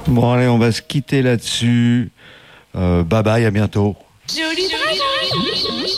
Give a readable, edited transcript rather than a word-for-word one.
Bon, allez, on va se quitter là-dessus. Bye bye, à bientôt. Joli travail.